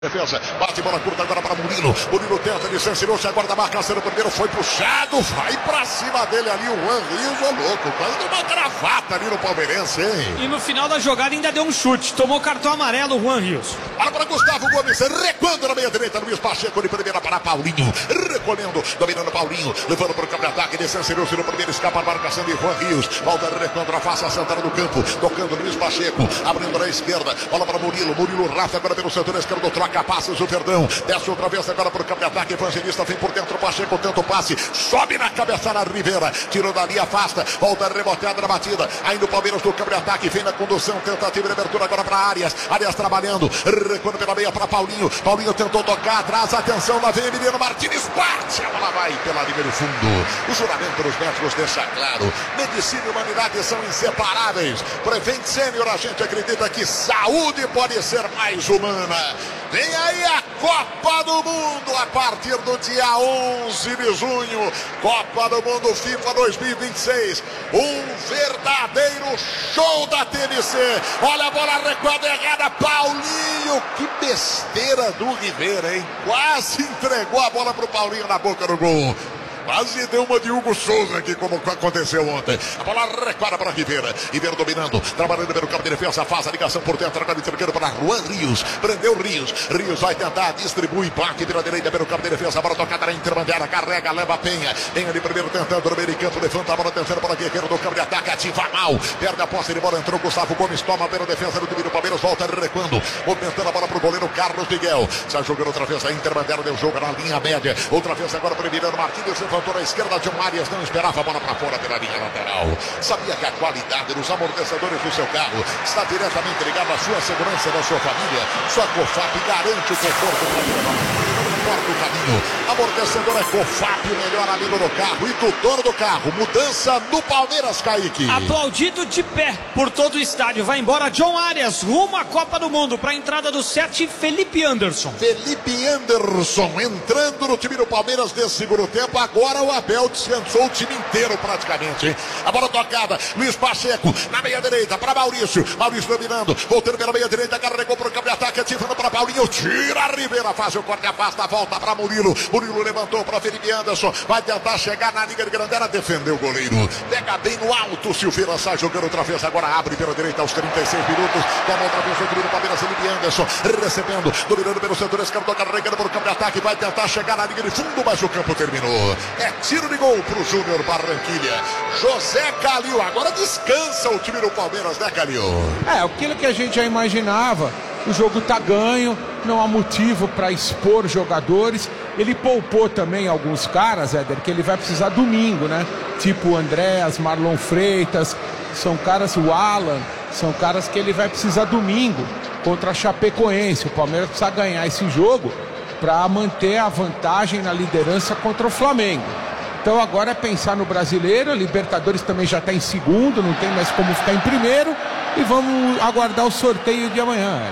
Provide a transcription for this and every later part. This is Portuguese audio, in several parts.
Defesa, bate bola curta agora para Murilo. Murilo tenta, licenciou, chegou da marcação do primeiro, foi puxado, vai pra cima dele ali o Juan Rios, ô louco, quase deu uma gravata ali no palmeirense, hein? E no final da jogada ainda deu um chute, tomou cartão amarelo o Juan Rios. Olha para Gustavo Gomes, recuando na meia direita, Luiz Pacheco de primeira para Paulinho, recolhendo, dominando Paulinho, levando para o campo de ataque, licenciou-se no primeiro, escapa a marcação de Juan Rios, volta recuando na face central do campo, tocando Luiz Pacheco, abrindo na esquerda, bola para Murilo, Murilo rafa agora pelo setor esquerdo, troca passes o Verdão, desce outra vez agora para o campo de ataque, Evangelista vem por dentro, Pacheco tenta o passe, sobe na cabeçada Rivera, tirou dali, afasta, volta reboteada na batida, ainda o Palmeiras do campo de ataque, vem na condução, tentativa de abertura agora para Arias trabalhando, recuando pela meia para Paulinho, Paulinho tentou tocar atrás, atenção, lá vem Emiliano Martínez, bate, a bola vai pela linha do fundo, o juramento dos médicos deixa claro, medicina e humanidade são inseparáveis, Prevent Sênior, a gente acredita que saúde pode ser mais humana. Vem aí a Copa do Mundo a partir do dia 11 de junho. Copa do Mundo FIFA 2026. Um verdadeiro show da TNC. Olha a bola recuada errada. Paulinho. Que besteira do Rivera, hein? Quase entregou a bola pro Paulinho na boca do gol. Quase deu uma de Hugo Souza aqui, como aconteceu ontem. A bola recuada para Rivera. Rivera dominando, trabalhando pelo campo de defesa. Faz a ligação por dentro, agora entregando para Juan Rios. Prendeu Rios. Rios vai tentar, distribui, bate pela direita pelo campo de defesa. A bola tocada na intermediária, carrega, leva a Penha. Penha de primeiro tentando, no meio de campo, levanta a bola, tentando para Guerreiro do campo de ataque. Ativa mal, perde a posse de bola, entrou Gustavo Gomes, toma pela defesa do time do Palmeiras, volta recuando, movimentando a bola para o goleiro Carlos Miguel. Sai jogando outra vez a intermediária, deu jogo na linha média. Outra vez agora para Emiliano Martínez. Levantou na esquerda, John Arias não esperava a bola para fora pela linha lateral. Sabia que a qualidade dos amortecedores do seu carro está diretamente ligada à sua segurança da sua família. Sua COFAP garante o conforto para a vida. Não importa o caminho. Amortecedor é COFAP, o melhor amigo do carro e do dono do carro. Mudança no Palmeiras, Kaique. Aplaudido de pé por todo o estádio. Vai embora John Arias, rumo à Copa do Mundo. Para a entrada do 7, Felipe Anderson. Felipe Anderson entrando no time do Palmeiras nesse segundo tempo. Agora o Abel descansou o time inteiro praticamente, hein? A bola tocada, Luiz Pacheco na meia direita para Maurício. Maurício dominando, voltando pela meia direita, carregou para o campo de ataque, ativando para Paulinho, tira a Rivera, faz o corte, afasta, volta para Murilo. Murilo levantou para Felipe Anderson, vai tentar chegar na linha de grandela, defendeu o goleiro. Pega bem no alto, Silveira sai jogando outra vez, agora abre pela direita aos 36 minutos. Toma outra vez o time do Palmeiras, Felipe Anderson recebendo, dominando pelo setor esquerdo, carregando para o campo de ataque, vai tentar chegar na linha de fundo, mas o campo terminou. É tiro de gol pro Júnior Barranquilha. José Calil, agora descansa o time do Palmeiras, né, Calil? Aquilo que a gente já imaginava. O jogo tá ganho, não há motivo para expor jogadores. Ele poupou também alguns caras, Éder, que ele vai precisar domingo, né? Tipo o Andréas, Marlon Freitas, são caras, o Alan, são caras que ele vai precisar domingo contra a Chapecoense. O Palmeiras precisa ganhar esse jogo para manter a vantagem na liderança contra o Flamengo. Então agora é pensar no brasileiro, a Libertadores também já está em segundo, não tem mais como ficar em primeiro, e vamos aguardar o sorteio de amanhã.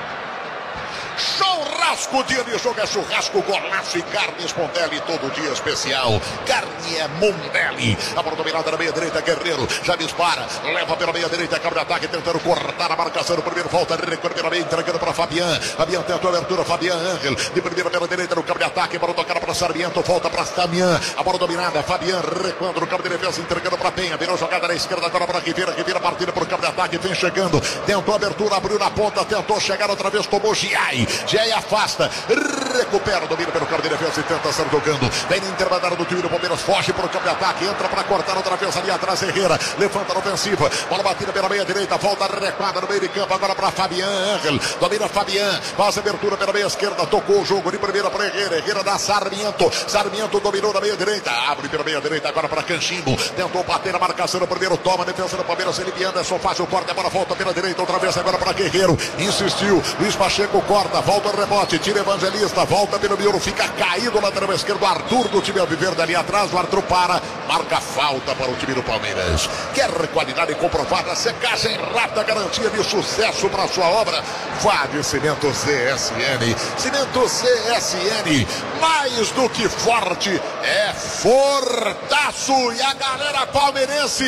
Churrasco, dia de jogo é churrasco, golaço e carne Mondelli, todo dia especial. Carne é Mondelli. A bola dominada na meia direita, Guerreiro já dispara, leva pela meia direita, cabo de ataque, tentando cortar a marcação. No primeiro volta, recuando pela meia, entregando para Fabian. Fabian tentou a abertura, Fabian Ángel, de primeira pela direita no cabo de ataque, bola tocada para Sarmiento, volta para Damian. A bola dominada, Fabian recuando no cabo de defesa, entregando para Penha, virou jogada na esquerda agora para Rivera, Rivera partida para o cabo de ataque, vem chegando, tentou a abertura, abriu na ponta, tentou chegar outra vez, tomou Giai afasta, recupera o domínio pelo campo de defesa e tenta ser jogando. Vem na intermediária do time do Palmeiras, foge para o campo de ataque, entra para cortar outra vez ali atrás, Herrera, levanta na ofensiva, bola batida pela meia direita, volta recuada no meio de campo, agora para Fabian Ángel, domina Fabian, faz abertura pela meia esquerda, tocou o jogo de primeira para Herrera, Herrera dá Sarmiento dominou na meia direita, abre pela meia direita agora para Canchimbo, tentou bater na marcação no primeiro, toma a defesa do Palmeiras, Felipe Anderson faz o corte, a bola volta pela direita, outra vez agora para Guerreiro, insistiu, Luiz Pacheco corta, volta o rebote, tira Evangelista, volta pelo miolo, fica caído lateral esquerdo, Arthur do time Alviverde ali atrás, o Arthur para, marca falta para o time do Palmeiras. Quer qualidade comprovada, secagem rápida, garantia de sucesso para a sua obra? Vá de Cimento CSN. Cimento CSN, mais do que forte, é fortaço. E a galera palmeirense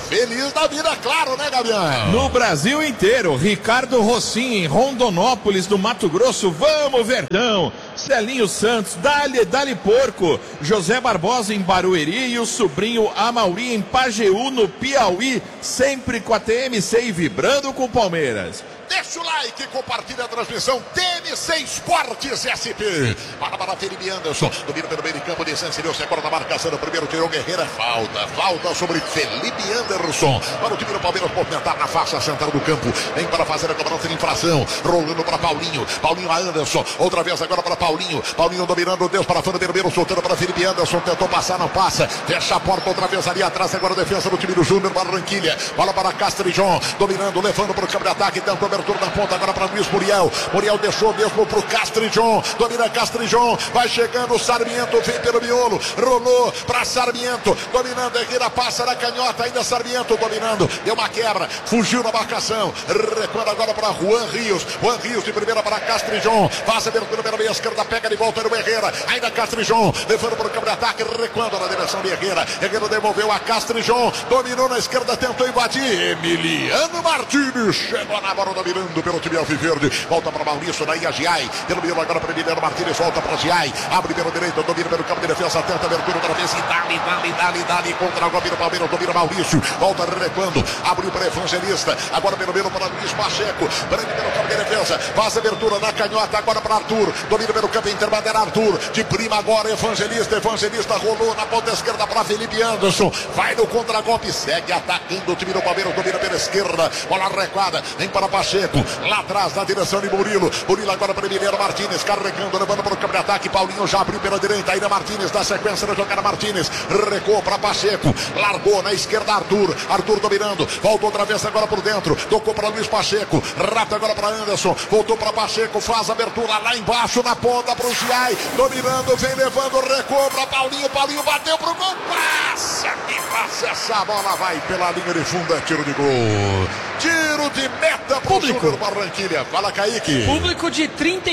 feliz da vida, claro, né, Gabriel? No Brasil inteiro, Ricardo Rossim em Rondonópolis, no Mato Grosso, vamos Verdão, Celinho Santos, dali porco, José Barbosa em Barueri e o sobrinho Amauri em Pajeú, no Piauí, sempre com a TMC e vibrando com o Palmeiras. Deixa o like, compartilha a transmissão. TMC Esportes SP. Para Felipe Anderson. Domina pelo meio de campo de San Cirilo. Agora na marcação. O primeiro tirou Guerreira. Falta sobre Felipe Anderson. Para o time do Palmeiras movimentar na faixa central do campo. Vem para fazer a cobrança de infração. Rolando para Paulinho. Paulinho a Anderson. Outra vez agora para Paulinho. Paulinho dominando o Deus para Fano Vermelho. Soltando para Felipe Anderson. Tentou passar, não passa. Fecha a porta outra vez ali atrás. Agora a defesa do time do Júnior Barranquilha. Bola para Castrijon. Dominando, levando para o campo de ataque. Tentou abertura na ponta agora para Luiz Muriel. Muriel deixou mesmo para o Castrijon. Domina Castrijon. Vai chegando o Sarmiento. Vem pelo miolo. Rolou para Sarmiento. Dominando. Herrera passa na canhota. Ainda Sarmiento dominando. Deu uma quebra. Fugiu na marcação. Recuando agora para Juan Rios. Juan Rios de primeira para Castrijon. Faz a abertura pela meia esquerda. Pega de volta no Herrera. Ainda Castrijon. Levando para o campo de ataque. Recuando na direção de Herrera. Herrera devolveu a Castrijon. Dominou na esquerda. Tentou invadir. Emiliano Martins. Chegou na bola dominando pelo time alviverde. Volta para Maurício. Daí a Giai. Pelo meio agora para Emiliano Martins. Volta para Giai. Abre pelo direito. Domina pelo campo de defesa. Tenta a abertura outra vez. E dali. Contra o golpe do Palmeiras. Domina Maurício. Volta recuando. Abriu para Evangelista. Agora pelo meio para Luiz Pacheco. Prende pelo campo de defesa. Faz a abertura na canhota. Agora para Arthur. Domina pelo campo intermediário. Arthur. De prima agora Evangelista. Evangelista rolou na ponta esquerda para Felipe Anderson. Vai no contragolpe. Segue atacando o time do Palmeiras. Domina pela esquerda. Bola recuada. Vem para Pacheco. Lá atrás na direção de Murilo. Murilo agora para Emiliano Martins. Carregando. Levando para o campo de ataque. Paulinho já abriu pela direita. Ainda Martins na sequência da jogada. Martins. Recuou para Pacheco. Largou na esquerda Arthur. Arthur dominando. Voltou outra vez agora por dentro. Tocou para Luiz Pacheco. Rápido agora para Anderson. Voltou para Pacheco. Faz a abertura lá embaixo na ponta para o Giai. Dominando. Vem levando. Recuou para Paulinho. Paulinho bateu para o gol. Passa. Que passa essa bola. Vai pela linha de fundo. É tiro de gol. Tiro de meta para o Júnior Barranquilha. Fala, Kaique. Público de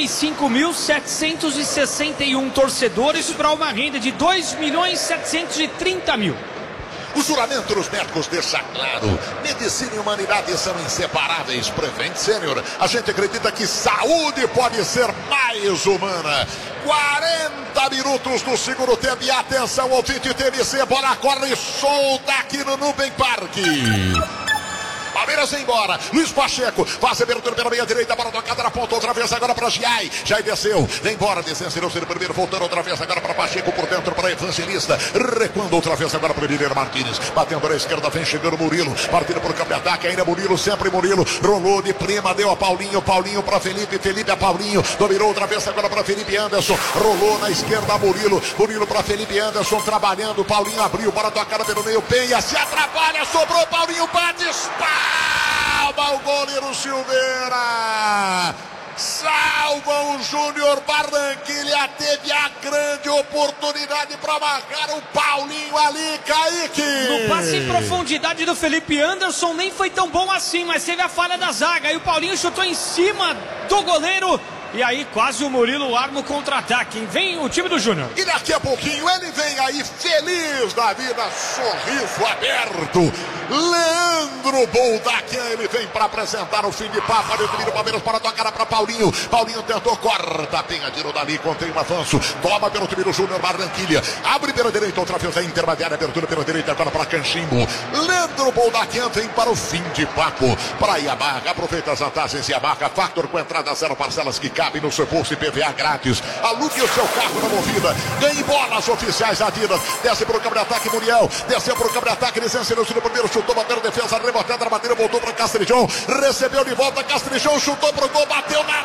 35.761 torcedores para uma renda de 2.730.000. Os juramentos dos médicos deixam claro: medicina e humanidade são inseparáveis. Prevent Senior, a gente acredita que saúde pode ser mais humana. 40 minutos do segundo tempo e atenção, ouvinte TMC, bola corre solta aqui no Nubem Parque. Palmeiras vem embora. Luiz Pacheco faz a abertura pela meia direita. Bola tocada na ponta outra vez agora para Giai. Giai desceu. Vem embora. Desceu o primeiro. Voltando outra vez agora para Pacheco por dentro para Evangelista. Recuando outra vez agora para Emiliano Martins. Batendo na esquerda. Vem chegando Murilo. Partindo por campo de ataque. Ainda Murilo. Sempre Murilo. Rolou de prima. Deu a Paulinho. Paulinho para Felipe. Felipe a Paulinho. Dominou outra vez agora para Felipe Anderson. Rolou na esquerda Murilo. Murilo para Felipe Anderson. Trabalhando. Paulinho abriu. Bola tocada pelo meio. Penha se atrapalha. Sobrou Paulinho. Bate. Salva o goleiro Silveira. Salva o Júnior Barranquilha. Teve a grande oportunidade para marcar o Paulinho ali, Kaique. No passe em profundidade do Felipe Anderson nem foi tão bom assim, mas teve a falha da zaga. Aí o Paulinho chutou em cima do goleiro. E aí quase o Murilo arma o contra-ataque. Vem o time do Júnior. E daqui a pouquinho ele vem aí feliz da vida, sorriso aberto. Leandro Boldaquian, ele vem para apresentar o fim de papo. Olha o time do Palmeiras para tocar para Paulinho. Paulinho tentou, corta, Penha, tirou dali, contém um avanço. Toma pelo time do Júnior Barranquilha. Abre pela direita, outra vez a intermediária, abertura pela direita agora para Canchimbo. Leandro Boldaquian vem para o fim de papo. Para Yamaha, aproveita as vantagens Yamaha. Factor com entrada zero, parcelas que cabem no seu bolso e PVA grátis. Alugue o seu carro na Movida. Ganhe bolas oficiais da Adidas. Desce para o campo de ataque Muriel. Desceu para o campo de ataque. Licença no primeiro. Chutou, bateu na defesa. Rebotada na batida. Voltou para Castrijon. Recebeu de volta. Castrijon chutou para o gol. Bateu na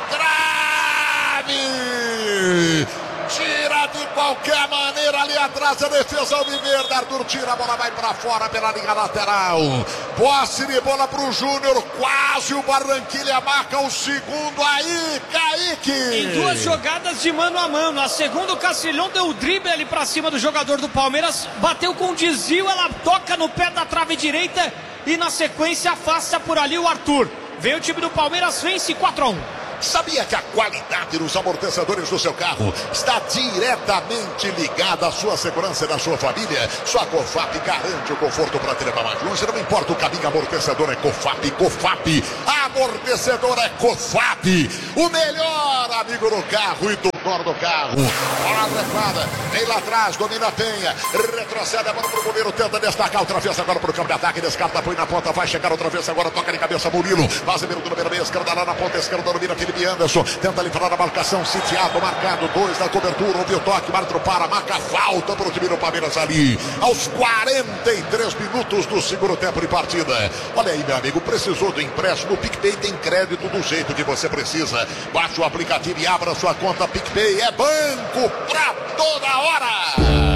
trave. Tira de qualquer maneira ali atrás a defesa alviverde. Arthur tira, a bola vai para fora pela linha lateral. Posse de bola para o Júnior. Quase o Barranquilha marca o segundo aí, Kaique. Em duas jogadas de mano a mano. A segunda, o Castilhão deu o drible ali para cima do jogador do Palmeiras. Bateu com desvio, ela toca no pé da trave direita. E na sequência afasta por ali o Arthur. Vem o time do Palmeiras, vence 4-1. Sabia que a qualidade dos amortecedores do seu carro está diretamente ligada à sua segurança e da sua família? Sua Cofap garante o conforto para te levar mais longe. Não importa o caminho, amortecedor é Cofap. Cofap, amortecedor é Cofap. O melhor amigo do carro e do dono do carro. Bola arreglada, vem lá atrás, domina a Penha, retrocede a bola pro goleiro, tenta destacar, outra vez agora pro campo de ataque, descarta, põe na ponta, vai chegar outra vez agora, toca de cabeça Murilo, Casemiro do número meia esquerda, lá na ponta esquerda, domina Felipe Anderson, tenta livrar a marcação, sitiado, marcado, 2 na cobertura, ouviu o toque, o árbitro para, marca falta pro time do Palmeiras ali, aos 43 minutos do segundo tempo de partida. Olha aí, meu amigo, precisou do empréstimo, o PicPay tem crédito do jeito que você precisa. Baixe o aplicativo e abra sua conta PicPay. É banco pra toda hora.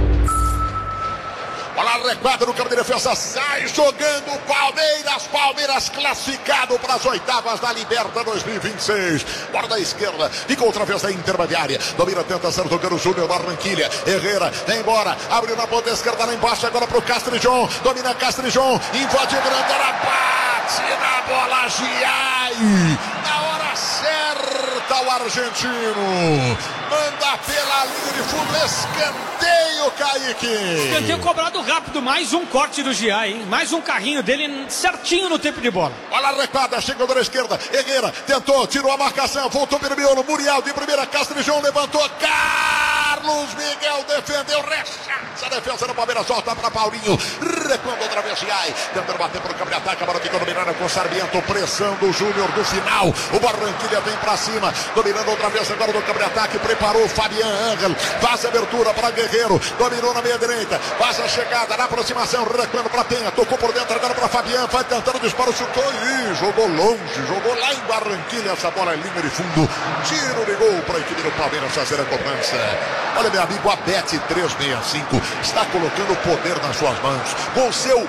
Bola recuada no campo de defesa, sai jogando o Palmeiras. Palmeiras classificado para as oitavas da Liberta 2026. Bola da esquerda, fica outra vez da intermediária. Domina, tenta ser tocando o Júnior Barranquilha. Herrera, vem embora, abriu na ponta esquerda lá embaixo, agora pro Castrijon. Domina Castrijon, invade grande, ela bate na bola, Giai. Na hora certa, o argentino manda pela linha de fundo, escanteio, Kaique. Escanteio cobrado rápido, mais um corte do Giai, hein? Mais um carrinho dele certinho no tempo de bola. Olha a recuada, chegou da esquerda, Herrera tentou, tirou a marcação, voltou pelo miolo, Muriel de primeira, Castrijon levantou, Carlos Miguel defendeu, rechaça a defesa do Palmeiras, solta para Paulinho, recuando outra vez Giai, tentando bater para o campo de ataque, agora ficou dominando com o Sarmiento, pressão do Júnior do final, o Barranquilla vem para cima, dominando outra vez agora do campo de ataque, preparou o Fabian Angel, faz a abertura para Guerreiro, dominou na meia direita, faz a chegada na aproximação, recuando para Penha, tocou por dentro agora para Fabian, vai tentando o disparo, chutou e jogou longe, jogou lá em Barranquilla, essa bola é linha de fundo, tiro de gol para a equipe do Palmeiras fazer a cobrança. Olha, meu amigo, a Bet365 está colocando o poder nas suas mãos, com seu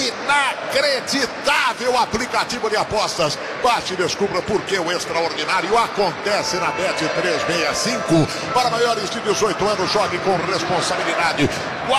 inacreditável aplicativo de apostas. Baixe e descubra por que o extraordinário acontece na Bet365. Para maiores de 18 anos, jogue com responsabilidade.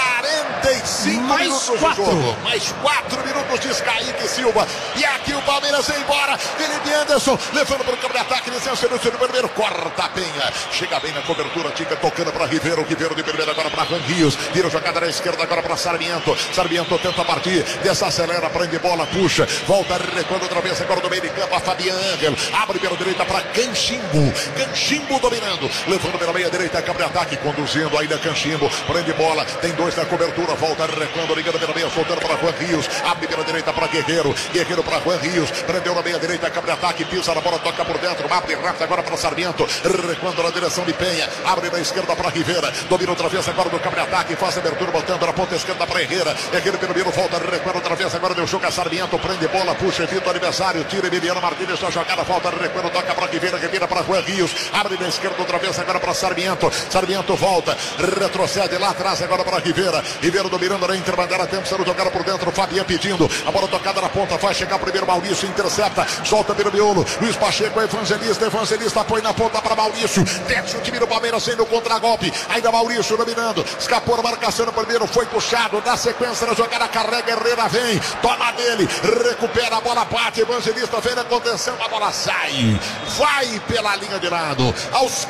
45 mais minutos 4. de jogo. Mais 4 minutos de Kaique Silva. E aqui o Palmeiras vem embora. Felipe Anderson levando para o campo de ataque. Licença no primeiro. Corta a Penha. Chega bem na cobertura. Tica tocando para Ribeiro. Ribeiro de primeira agora para Juan Rios. Vira a jogada na esquerda agora para Sarmiento. Sarmiento tenta partir. Desacelera, prende bola, puxa. Volta recuando outra vez agora do meio de campo. A Fabian Angel. Abre pela direita para Canchimbo. Canchimbo dominando. Levando pela meia direita. Campo de ataque. Conduzindo ainda Canchimbo. Prende bola. Tem 2 na cobertura. Volta recuando. Ligando pela meia. Soltando para Juan Rios. Abre pela direita para Guerreiro. Guerreiro para Juan Rios. Prendeu na meia direita. Campo de ataque. Pisa na bola. Toca por dentro. Abre rápido agora para Sarmiento. Recuando na direção de Penha. Abre na esquerda para Rivera. Domina outra vez agora do campo de ataque. Faz a abertura botando na ponta esquerda para Herrera. Herrera pelo meio. Volta recuando outra vez agora. Deu choque a Sarmiento. Prende bola. Puxa. Evita o adversário. Tira Emiliano Martínez. A jogada. Volta recuando. Toca para Rivera. Revira para Juan Rios. Abre na esquerda outra vez agora para Sarmiento. Sarmiento volta. Retrocede lá atrás agora para Rivera. Rivera dominando na interbandeira. Tempo sendo jogada por dentro. Fabian pedindo. A bola tocada na ponta. Vai chegar primeiro Maurício. Intercepta. Solta pelo miolo. Luiz Pacheco. Evangelista. Evangelista põe na ponta para Maurício. Desce o time do Palmeiras sendo contra-golpe. Ainda Maurício dominando. Escapou na marcação no primeiro. Foi puxado. Na sequência da jogada. Carrega. Herrera vem. Toma dele. Recupera a bola. Bate. Evangelista vem na contenção. A bola sai. Vai pela linha de lado. Aos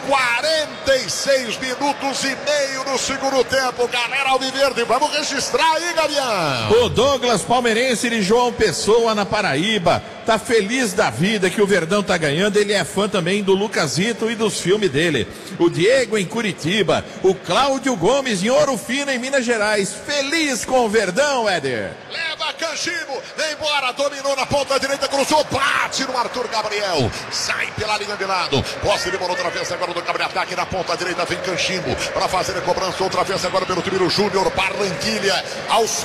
46 minutos e meio no segundo tempo. Galera Alviverde. Vamos registrar aí, Gavião. O Douglas palmeirense de João Pessoa, na Paraíba, tá feliz da vida que o Verdão tá ganhando. Ele é fã também do Lucasito e dos filmes dele. O Diego em Curitiba, o Cláudio Gomes em Ouro Fino, em Minas Gerais. Feliz com o Verdão, Éder. Leva Canchimbo, vem embora, dominou na ponta direita, cruzou, bate no Arthur Gabriel, sai pela linha de lado, posse de bola outra vez agora do campo de ataque, na ponta direita vem Canchimbo, para fazer a cobrança outra vez agora pelo time do Júnior Barranquilla, aos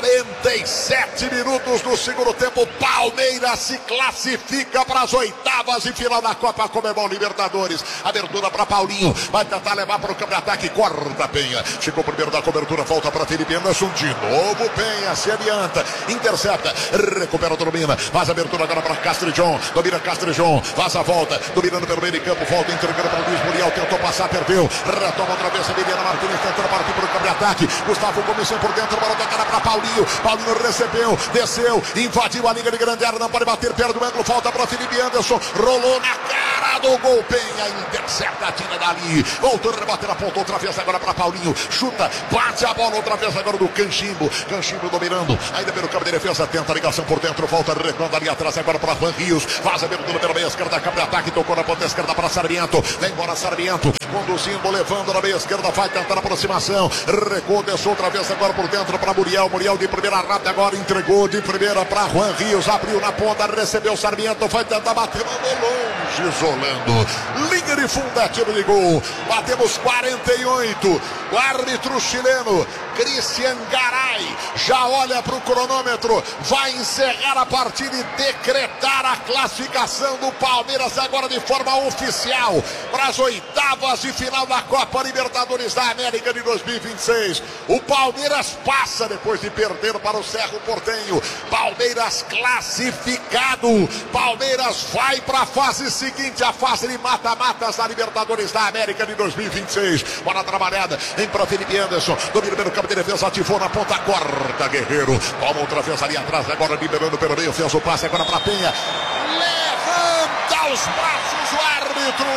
47 minutos do segundo tempo, Palmeiras se classifica para as oitavas e final da Copa Conmebol Libertadores, abertura para Paulinho, vai tentar levar para o campo de ataque, corta Penha, chegou primeiro da cobertura, volta para Felipe Anderson, de novo Penha, se adianta, intercepta, recupera, domina, faz a abertura agora para Castrijon, domina Castrijon, faz a volta, dominando pelo meio de campo, volta entregando para o Luiz Muriel, tentou passar, perdeu, retoma outra vez, Emiliano Martínez tentando partir para o campo de ataque, Gustavo começou por dentro, bola tocada para Paulinho, Paulinho recebeu, desceu, invadiu a linha de grande área, não pode bater, perde o ângulo, falta para Felipe Anderson, rolou na cara do gol. Penha intercepta, tira dali. Voltou, rebate na ponta, outra vez agora para Paulinho. Chuta, bate a bola outra vez agora do Canchimbo. Canchimbo dominando, ainda pelo campo de defesa. Tenta a ligação por dentro, volta recuando ali atrás agora para Juan Rios. Faz abertura pela meia esquerda, campo de ataque. Tocou na ponta esquerda para Sarmiento. Vem embora Sarmiento, conduzindo, levando na meia esquerda. Vai tentar a aproximação. Recuou, desceu outra vez agora por dentro para Muriel. Muriel de primeira rápida agora entregou de primeira para Juan Rios. Abriu na ponta, recebeu Sarmiento. Vai tentar bater, mandou longe, isolando. Linha de fundo, é tiro de gol. Batemos 48. O árbitro chileno Cristian Garay já olha para o cronômetro. Vai encerrar a partida e decretar a classificação do Palmeiras agora de forma oficial para as oitavas de final da Copa Libertadores da América de 2026. O Palmeiras passa depois de perder para o Cerro Porteño. Palmeiras classificado. Palmeiras vai para a fase seguinte, a fase de mata-matas da Libertadores da América de 2026. Bola trabalhada, vem para Felipe Anderson. Domina pelo campo de defesa, ativou na ponta, corta Guerreiro. Toma outra vez ali atrás, agora liberando pelo meio, fez o passe agora para Penha. Levanta os braços o árbitro.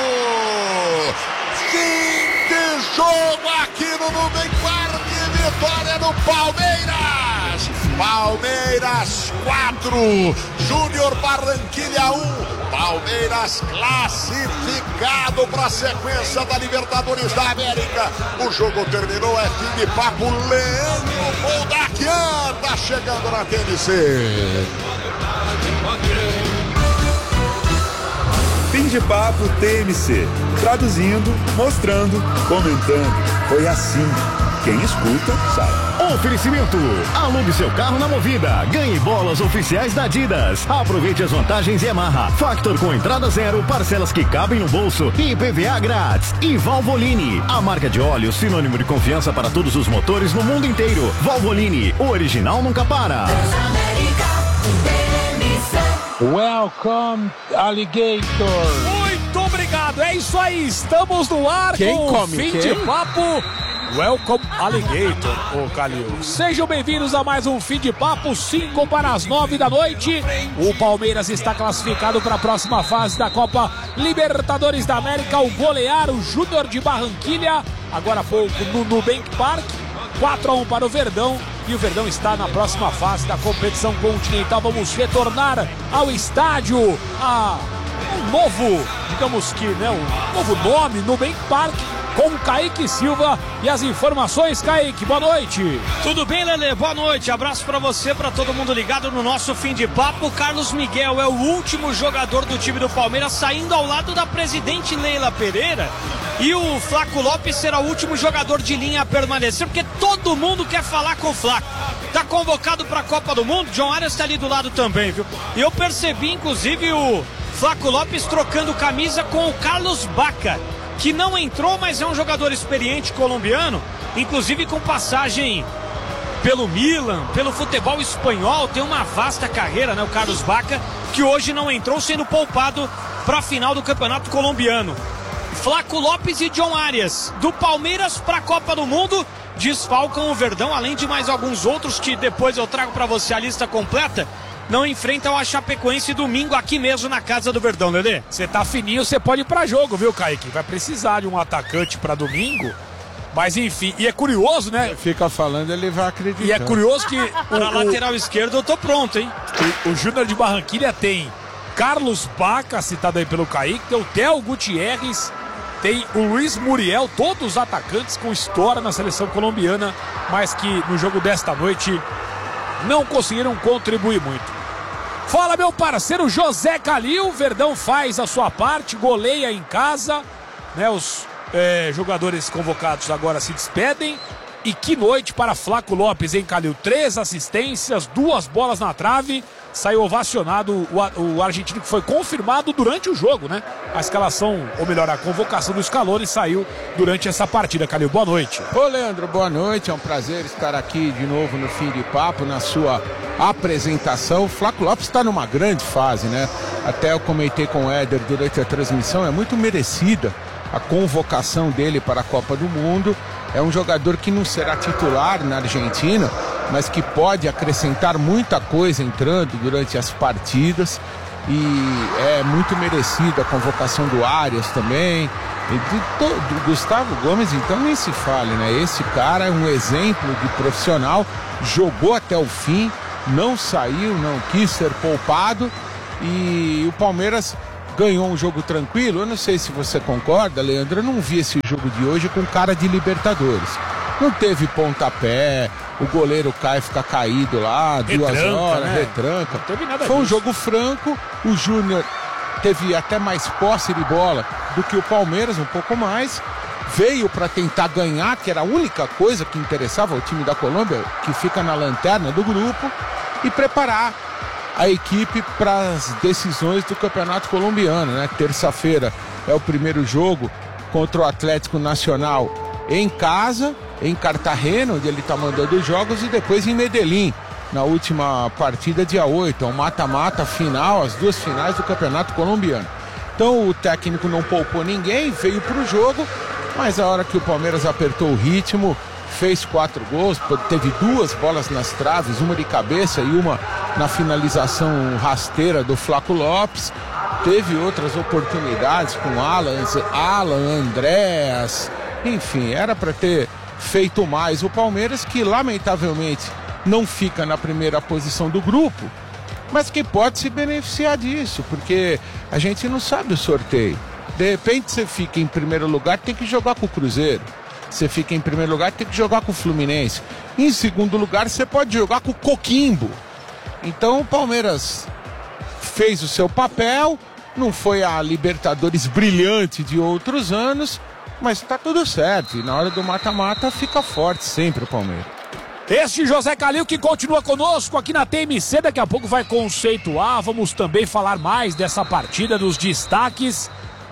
Fim de jogo aqui no Nubank Park. Vitória do Palmeiras. Palmeiras 4, Júnior Barranquilla 1. Palmeiras classificado para a sequência da Libertadores da América. O jogo terminou, é fim de papo. Leandro Moldaquian tá chegando na TNC. Fim de papo TMC. Traduzindo, mostrando, comentando. Foi assim. Quem escuta, sabe. Oferecimento. Alugue seu carro na Movida. Ganhe bolas oficiais da Adidas. Aproveite as vantagens Yamaha. Factor com entrada zero, parcelas que cabem no bolso e IPVA grátis. E Valvoline, a marca de óleo sinônimo de confiança para todos os motores no mundo inteiro. Valvoline, o original nunca para. Welcome, Alligator. Muito obrigado. É isso aí. Estamos no ar com o Fim de Papo. Welcome Alligator, ô Calil. Sejam bem-vindos a mais um Fim de Papo, 5 para as 9 da noite. O Palmeiras está classificado para a próxima fase da Copa Libertadores da América. O golear o Júnior de Barranquilla, agora há pouco no Nubank Park, 4-1 para o Verdão. E o Verdão está na próxima fase da competição continental. Vamos retornar ao estádio, um novo, digamos que, né, um novo nome, Nubank Park, com Kaique Silva e as informações. Kaique, boa noite. Tudo bem, Lelê? Boa noite. Abraço pra você, pra todo mundo ligado no nosso Fim de Papo. Carlos Miguel é o último jogador do time do Palmeiras, saindo ao lado da presidente Leila Pereira. E o Flaco Lopes será o último jogador de linha a permanecer, porque todo mundo quer falar com o Flaco. Tá convocado pra Copa do Mundo, John Arias tá ali do lado também, viu? E eu percebi, inclusive, o Flaco Lopes trocando camisa com o Carlos Bacca, que não entrou, mas é um jogador experiente colombiano, inclusive com passagem pelo Milan, pelo futebol espanhol, tem uma vasta carreira, né, o Carlos Bacca, que hoje não entrou, sendo poupado para a final do Campeonato Colombiano. Flaco Lopes e John Arias, do Palmeiras para a Copa do Mundo, desfalcam o Verdão, além de mais alguns outros que depois eu trago para você a lista completa. Não enfrentam a Chapecoense domingo aqui mesmo na casa do Verdão, Lelê. Você tá fininho, você pode ir pra jogo, viu, Kaique? Vai precisar de um atacante pra domingo. Mas enfim, e é curioso, né? Fica falando, ele vai acreditar. E é curioso que na lateral esquerda eu tô pronto, hein? O Júnior de Barranquilla tem Carlos Bacca, citado aí pelo Kaique, tem o Theo Gutierrez, tem o Luiz Muriel, todos atacantes com história na seleção colombiana, mas que no jogo desta noite não conseguiram contribuir muito. Fala, meu parceiro José Calil. Verdão faz a sua parte, goleia em casa, né? Os jogadores convocados agora se despedem. E que noite para Flaco Lopes, hein, Calil? 3 assistências, 2 bolas na trave. Saiu ovacionado o argentino, que foi confirmado durante o jogo, né? A escalação, ou melhor, a convocação do Scaloni saiu durante essa partida. Calil, boa noite. Ô, Leandro, boa noite. É um prazer estar aqui de novo no Fim de Papo, na sua apresentação. O Flaco Lopes está numa grande fase, né? Até eu comentei com o Éder durante a transmissão, é muito merecida a convocação dele para a Copa do Mundo. É um jogador que não será titular na Argentina, mas que pode acrescentar muita coisa entrando durante as partidas. e é muito merecida a convocação do Arias também. Do Gustavo Gomes, então, nem se fale, né? Esse cara é um exemplo de profissional, jogou até o fim, não saiu, não quis ser poupado, e o Palmeiras ganhou um jogo tranquilo. Eu não sei se você concorda, Leandro, eu não vi esse jogo de hoje com cara de Libertadores. Não teve pontapé, o goleiro cai, fica caído lá, retranca, 2 horas, né? retranca. Não teve nada Foi um disso. jogo franco, o Júnior teve até mais posse de bola do que o Palmeiras, um pouco mais. Veio para tentar ganhar, que era a única coisa que interessava ao time da Colômbia, que fica na lanterna do grupo, e preparar a equipe para as decisões do Campeonato Colombiano, né? Terça-feira é o primeiro jogo contra o Atlético Nacional em casa, em Cartagena, onde ele está mandando os jogos, e depois em Medellín, na última partida, dia 8, é um mata-mata final, as 2 finais do Campeonato Colombiano. Então o técnico não poupou ninguém, veio para o jogo, mas a hora que o Palmeiras apertou o ritmo, fez 4 gols, teve 2 bolas nas traves, uma de cabeça e uma na finalização rasteira do Flaco Lopes. Teve outras oportunidades com Alan, Andréas, enfim, era para ter feito mais. O Palmeiras, que lamentavelmente não fica na primeira posição do grupo, mas que pode se beneficiar disso, porque a gente não sabe o sorteio. De repente você fica em primeiro lugar, tem que jogar com o Cruzeiro. Você fica em primeiro lugar, tem que jogar com o Fluminense. Em segundo lugar, você pode jogar com o Coquimbo. Então o Palmeiras fez o seu papel, não foi a Libertadores brilhante de outros anos, mas tá tudo certo. E na hora do mata-mata fica forte sempre o Palmeiras. Este José Calil que continua conosco aqui na TMC, daqui a pouco vai conceituar, vamos também falar mais dessa partida, dos destaques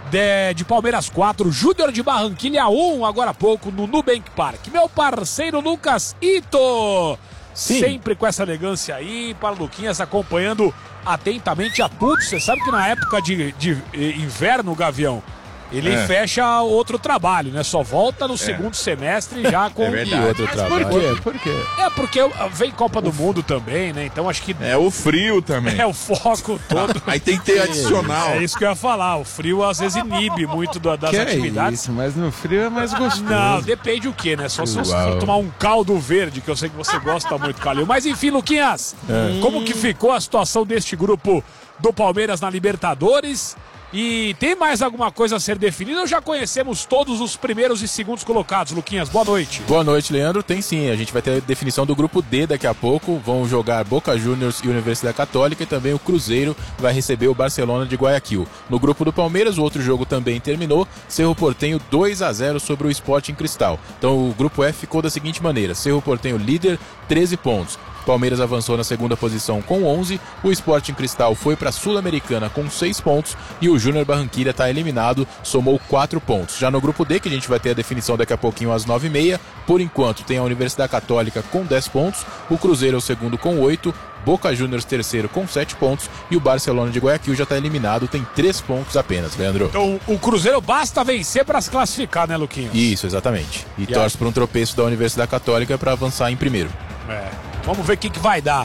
de Palmeiras 4, Júnior de Barranquilha 1, agora há pouco no Nubank Park. Meu parceiro Lucas Ito, Sim. sempre com essa elegância aí, para o Luquinhas acompanhando atentamente a tudo. Você sabe que na época de inverno, Gavião, ele fecha outro trabalho, né? Só volta no segundo semestre já com verdade. outro trabalho. Por quê? É porque vem Copa do Mundo também, né? Então acho que É o frio também. é o foco todo. Aí tem que ter adicional. É isso que eu ia falar. O frio às vezes inibe muito das Que atividades. é isso, mas no frio é mais gostoso. Não, depende o que, né? Só se você for tomar um caldo verde, que eu sei que você gosta muito, Calil. Mas enfim, Luquinhas, como que ficou a situação deste grupo do Palmeiras na Libertadores? E tem mais alguma coisa a ser definida ou já conhecemos todos os primeiros e segundos colocados? Luquinhas, boa noite. Boa noite, Leandro. Tem sim, a gente vai ter a definição do grupo D daqui a pouco. Vão jogar Boca Juniors e Universidade Católica, e também o Cruzeiro vai receber o Barcelona de Guayaquil. No grupo do Palmeiras, o outro jogo também terminou, Cerro Porteño 2-0 sobre o Sporting Cristal. Então o grupo F ficou da seguinte maneira: Cerro Porteño líder, 13 pontos. Palmeiras avançou na segunda posição com 11, o Sporting Cristal foi para a Sul-Americana com 6 pontos e o Júnior Barranquilla está eliminado, somou 4 pontos. Já no grupo D, que a gente vai ter a definição daqui a pouquinho às 9h30, por enquanto tem a Universidade Católica com 10 pontos, o Cruzeiro é o segundo com 8, Boca Juniors terceiro com 7 pontos e o Barcelona de Guayaquil já está eliminado, tem 3 pontos apenas, Leandro. Então o Cruzeiro basta vencer para se classificar, né, Luquinhas? Isso, exatamente. E torce para um tropeço da Universidade Católica para avançar em primeiro. Vamos ver o que vai dar.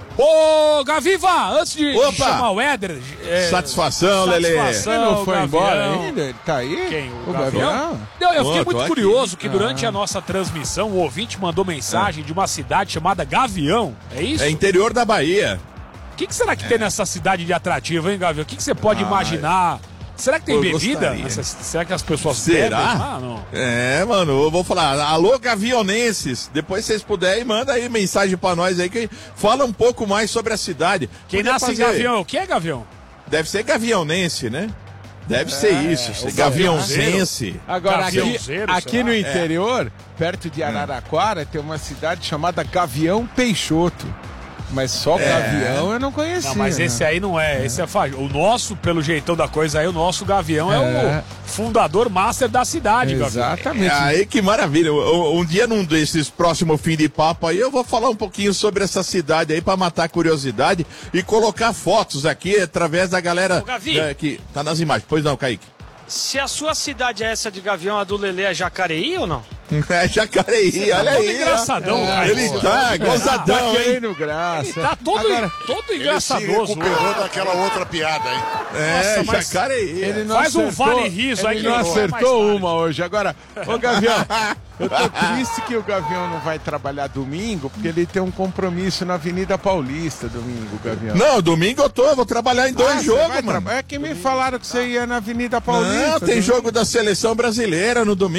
Ô, Gaviva, antes de Opa! chamar o Éder... Satisfação, Lelê. Ele não foi Gavião. embora ainda? Ele tá aí? Quem? O Gavião? Gavião? Não, eu fiquei Tô muito aqui. curioso que durante a nossa transmissão o ouvinte mandou mensagem de uma cidade chamada Gavião. É isso? É interior da Bahia. O que será que tem nessa cidade de atrativo, hein, Gavião? O que você pode imaginar? Será que tem eu bebida? gostaria. Será que as pessoas Será? bebem? Ah, não. É, mano, eu vou falar. Alô, gavionenses. Depois, se vocês puderem, manda aí mensagem pra nós aí que fala um pouco mais sobre a cidade. Quem Podia nasce em fazer- Gavião, o que é Gavião? Deve ser gavionense, né? Deve ser isso. o Gavionzense. Agora, Gaviãozeiro, aqui será? no interior, perto de Araraquara, tem uma cidade chamada Gavião Peixoto. Mas só Gavião eu não conhecia. Não, mas né? esse aí não é. Esse é o nosso, pelo jeitão da coisa aí, o nosso Gavião é o fundador master da cidade, Gavião. Exatamente. Aí que maravilha. Um dia num desses próximos fim de papo aí, eu vou falar um pouquinho sobre essa cidade aí pra matar a curiosidade e colocar fotos aqui através da galera Ô, Gavi. que tá nas imagens. Pois não, Kaique. Se a sua cidade é essa de Gavião, a do Lelê é Jacareí ou não? É Jacareí, olha aí. Engraçadão, Ele tá gozadão, hein? Querendo graça. Tá todo Ele se engraçadoso. recuperou daquela outra piada, hein? É, mas Jacareí. Ele não Faz um acertou- vale riso aí ele que não eu vou acertou mais tarde. uma hoje. Agora, ô Gavião, eu tô triste que o Gavião não vai trabalhar domingo, porque ele tem um compromisso na Avenida Paulista domingo, Gavião. Não, domingo eu vou trabalhar em 2 você jogos, vai mano. É que me falaram que você ia na Avenida Paulista. Não, tem domingo. jogo da seleção brasileira no domingo.